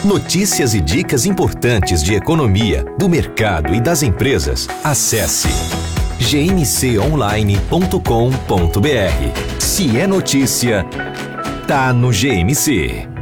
Notícias e dicas importantes de economia, do mercado e das empresas. Acesse gmconline.com.br. Se é notícia, tá no GMC.